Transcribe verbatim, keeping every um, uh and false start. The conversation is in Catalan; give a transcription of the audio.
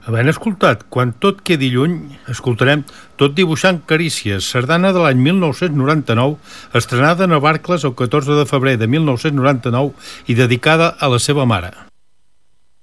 Havent escoltat Quan tot quedi lluny, escoltarem Tot dibuixant carícies, sardana de l'any mil nou-cents noranta-nou, estrenada a Navarcles el catorze de febrer de mil nou-cents noranta-nou i dedicada a la seva mare.